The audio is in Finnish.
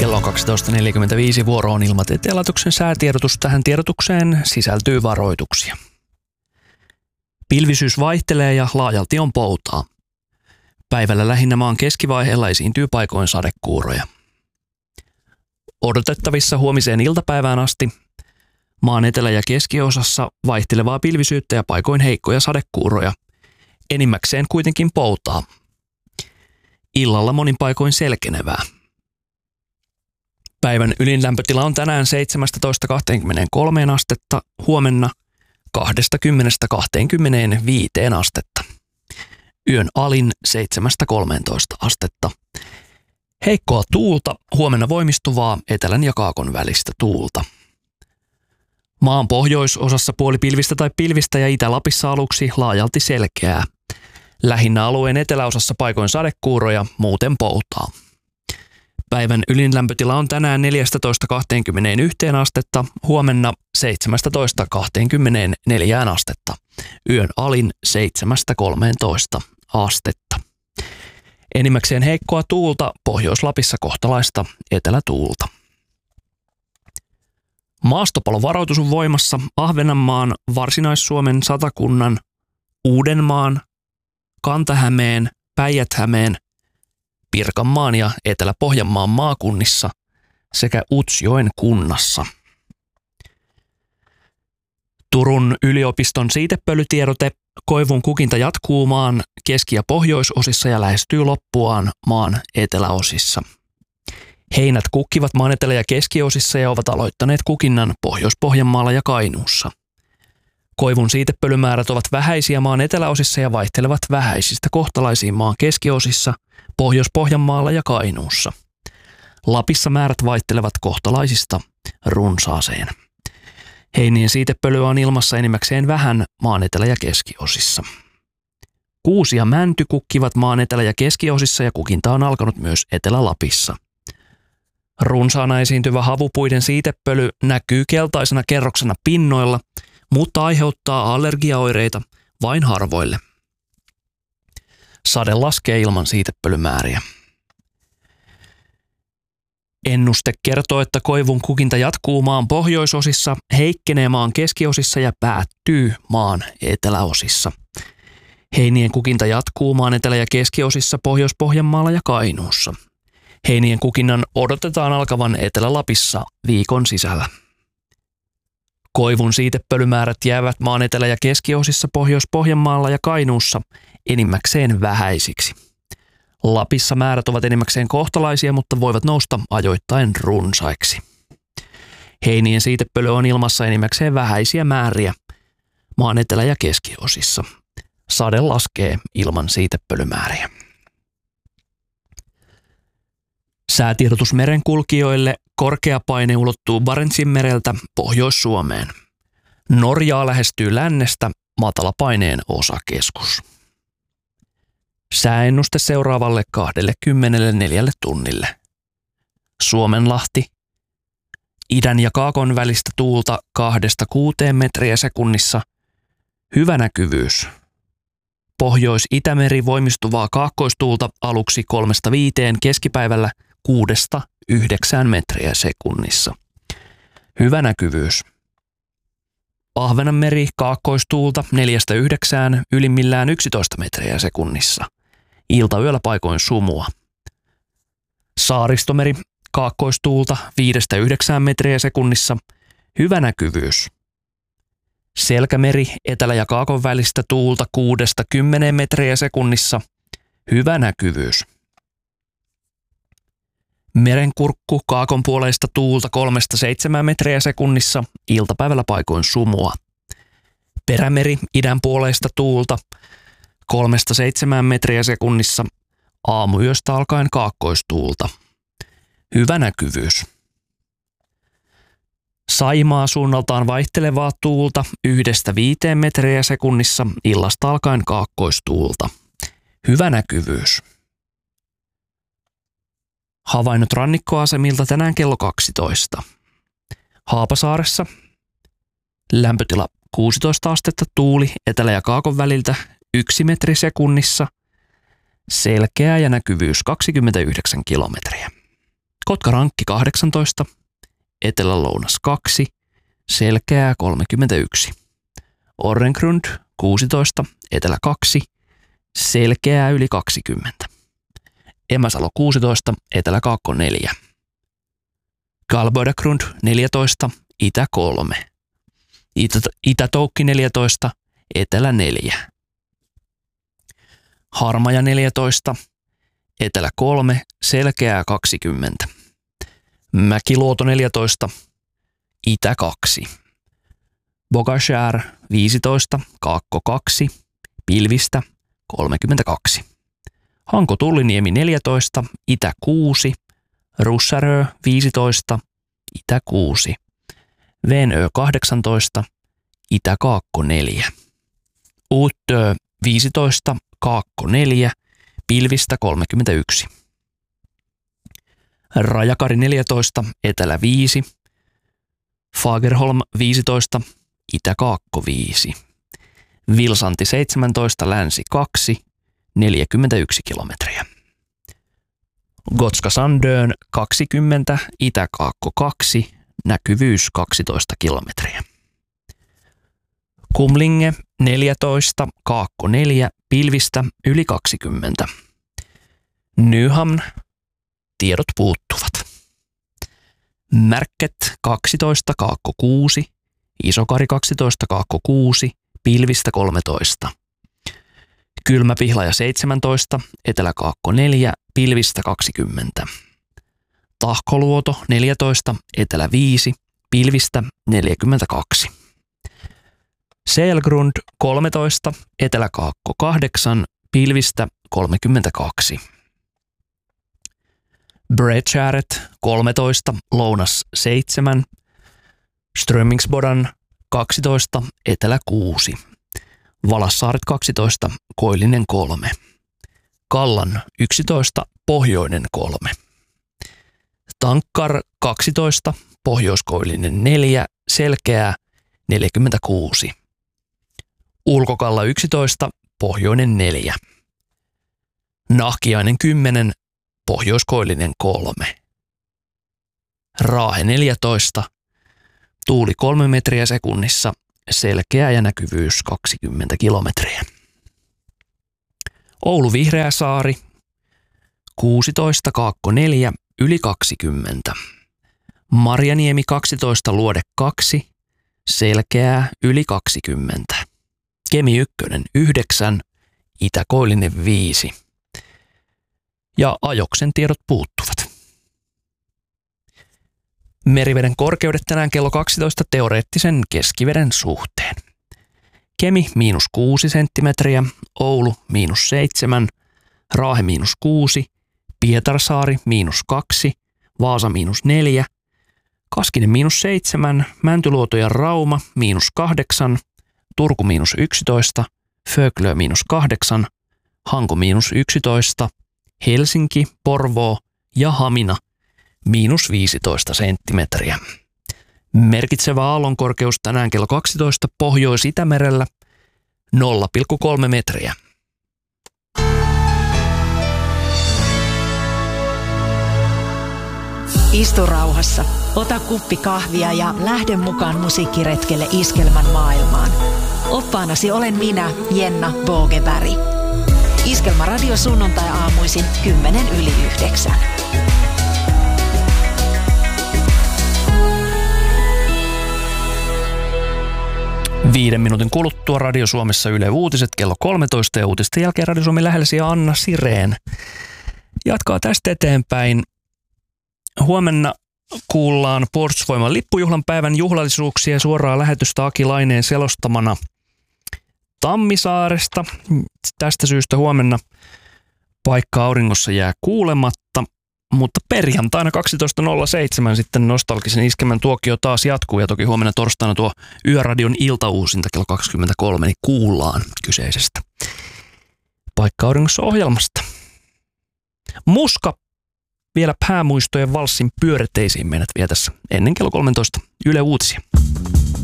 Kello on 12.45, vuoro on Ilmatieteen laitoksen säätiedotus. Tähän tiedotukseen sisältyy varoituksia. Pilvisyys vaihtelee ja laajalti on poutaa. Päivällä lähinnä maan keskivaiheella esiintyy paikoin sadekuuroja. Odotettavissa huomiseen iltapäivään asti maan etelä- ja keskiosassa vaihtelevaa pilvisyyttä ja paikoin heikkoja sadekuuroja. Enimmäkseen kuitenkin poutaa. Illalla monin paikoin selkenevää. Päivän ylin lämpötila on tänään 17-23 astetta, huomenna 20-25 astetta. Yön alin 7-13 astetta. Heikkoa tuulta, huomenna voimistuvaa etelän ja kaakon välistä tuulta. Maan pohjoisosassa puolipilvistä tai pilvistä ja Itä-Lapissa aluksi laajalti selkeää. Lähinnä alueen eteläosassa paikoin sadekuuroja, muuten poutaa. Päivän ylin lämpötila on tänään 14-21 astetta, huomenna 17-24 astetta. Yön alin 7-13 astetta. Enimmäkseen heikkoa tuulta, Pohjois-Lapissa kohtalaista etelätuulta. Maastopalovaroitus on voimassa Ahvenanmaan, Varsinais-Suomen, Satakunnan, Uudenmaan, Kanta-Hämeen, Päijät-Hämeen, Pirkanmaan ja Etelä-Pohjanmaan maakunnissa sekä Utsjoen kunnassa. Turun yliopiston siitepölytiedote: koivun kukinta jatkuu maan keski- ja pohjoisosissa ja lähestyy loppuaan maan eteläosissa. Heinät kukkivat maan etelä- ja keskiosissa ja ovat aloittaneet kukinnan Pohjois-Pohjanmaalla ja Kainuussa. Koivun siitepölymäärät ovat vähäisiä maan eteläosissa ja vaihtelevat vähäisistä kohtalaisiin maan keskiosissa, Pohjois-Pohjanmaalla ja Kainuussa. Lapissa määrät vaihtelevat kohtalaisista runsaaseen. Heinien siitepölyä on ilmassa enimmäkseen vähän maan etelä- ja keskiosissa. Kuusi ja mänty kukkivat maan etelä- ja keskiosissa ja kukinta on alkanut myös Etelä-Lapissa. Runsaana esiintyvä havupuiden siitepöly näkyy keltaisena kerroksena pinnoilla, mutta aiheuttaa allergiaoireita vain harvoille. Sade laskee ilman siitepölymääriä. Ennuste kertoo, että koivun kukinta jatkuu maan pohjoisosissa, heikkenee maan keskiosissa ja päättyy maan eteläosissa. Heinien kukinta jatkuu maan etelä- ja keskiosissa, Pohjois-Pohjanmaalla ja Kainuussa. Heinien kukinnan odotetaan alkavan Etelä-Lapissa viikon sisällä. Koivun siitepölymäärät jäävät maan etelä- ja keskiosissa, Pohjois-Pohjanmaalla ja Kainuussa enimmäkseen vähäisiksi. Lapissa määrät ovat enimmäkseen kohtalaisia, mutta voivat nousta ajoittain runsaiksi. Heinien siitepöly on ilmassa enimmäkseen vähäisiä määriä maan etelä- ja keskiosissa. Sade laskee ilman siitepölymääriä. Säätiedotus merenkulkijoille: korkea paine ulottuu Barentsinmereltä Pohjois-Suomeen. Norjaa lähestyy lännestä matalapaineen osakeskus. Sääennuste seuraavalle 24 tunnille. Suomenlahti: idän ja kaakon välistä tuulta 2-6 metriä sekunnissa. Hyvä näkyvyys. Pohjois-Itämeri voimistuvaa kaakkoistuulta aluksi 3-5, keskipäivällä 6-9 metriä sekunnissa. Hyvä näkyvyys. Ahvenanmeri kaakkoistuulta 4-9, ylimmillään 11 metriä sekunnissa. Iltayöllä paikoin sumua. Saaristomeri kaakkoistuulta 5-9 metriä sekunnissa. Hyvä näkyvyys. Selkämeri etelä- ja kaakon välistä tuulta 6-10 metriä sekunnissa. Hyvä näkyvyys. Merenkurkku kaakon puoleista tuulta 3-7 metriä sekunnissa. Iltapäivällä paikoin sumua. Perämeri idän puoleista tuulta 3-7 metriä sekunnissa. Aamuyöstä alkaen kaakkoistuulta. Hyvä näkyvyys. Saimaa suunnaltaan vaihtelevaa tuulta 1-5 metriä sekunnissa, illasta alkaen kaakkoistuulta. Hyvä näkyvyys. Havainnot rannikkoasemilta tänään kello 12. Haapasaaressa lämpötila 16 astetta, tuuli etelä- ja kaakon väliltä 1 metri sekunnissa, selkeä ja näkyvyys 29 kilometriä. Kotkarankki 18, Etelä-Lounas 2, Selkeää 31. Orrengrund 16, Etelä 2, Selkeää yli 20. Emäsalo 16, Etelä Kaakko 4. Kalbödagrund 14, Itä 3. Itä-Toukki 14, Etelä 4. Harmaja 14, Etelä 3, Selkeää 20. Mäkiluoto 14, Itä 2. Bogashär 15, Kaakko 2, Pilvistä 32. Hanko Tulliniemi 14, Itä 6, Russarö 15, Itä 6. Venö 18, Itä Kaakko 4. Uutö 15, Kaakko 4, Pilvistä 31. Rajakari 14, Etelä 5, Fagerholm 15, Itä Kaakko 5. Vilsanti 17, Länsi 2, 41 kilometriä. Gotska Sandön 20, Itä Kaakko 2, näkyvyys 12 kilometriä. Kumlinge 14, Kaakko 4, Pilvistä yli 20. Nyhamn, tiedot puuttuvat. Märket 12, Kaakko 6, Isokari 12, Kaakko 6, Pilvistä 13. Kylmäpihlaja 17, Etelä-Kaakko 4, Pilvistä 20. Tahkoluoto 14, Etelä 5, Pilvistä 42. Selgrund 13, Etelä-Kaakko 8, Pilvistä 32. Bredkäret 13, Lounas 7, Strömingsbodan 12, Etelä 6. Valassaaret 12, Koillinen 3. Kallan 11, Pohjoinen 3. Tankkar 12, Pohjoiskoillinen 4, Selkeää 46. Ulkokalla 11, Pohjoinen 4. Nahkiainen 10, Pohjoiskoillinen 3. Raahe 14, tuuli 3 metriä sekunnissa, Selkeä ja näkyvyys 20 kilometriä. Oulu Vihreäsaari 16, Kaakko 4, yli 20. Marjaniemi 12, Luode 2, Selkeää yli 20. Kemi 1 9, Itä-Koillinen 5. Ja Ajoksen tiedot puuttuvat. Meriveden korkeudet tänään kello 12 teoreettisen keskiveden suhteen. Kemi -6 senttimetriä, Oulu -7, Raahe -6, Pietarsaari -2, Vaasa -4, Kaskinen -7, Mäntyluoto ja Rauma -8, Turku -11, Föglö -8, Hanko -11, Helsinki, Porvoo ja Hamina -15 senttimetriä. Merkitsevä aallonkorkeus tänään kello 12 Pohjois-Itämerellä 0,3 metriä. Istu rauhassa, ota kuppi kahvia ja lähde mukaan musiikkiretkelle Iskelmän maailmaan. Oppaanasi olen minä, Jenna Bogeberg. Iskelmä radio sunnuntai-aamuisin 8:10. 5 minuutin kuluttua Radio Suomessa Yle Uutiset kello 13 ja uutisten jälkeen Radio Suomi lähelsi ja Anna Sireen jatkaa tästä eteenpäin. Huomenna kuullaan Puolustusvoiman lippujuhlan päivän juhlallisuuksia suoraa lähetystä Aki Laineen selostamana Tammisaaresta. Tästä syystä huomenna paikka auringossa jää kuulematta, mutta perjantaina 12.07 sitten nostalgisen Iskelmän tuokio taas jatkuu ja toki huomenna torstaina tuo Yöradion iltauusinta kello 23 niin kuullaan kyseisestä paikka auringossa ohjelmasta. Muska vielä päämuistojen valssin pyörteisiin meidät vie tässä ennen kello 13 Yle Uutisia.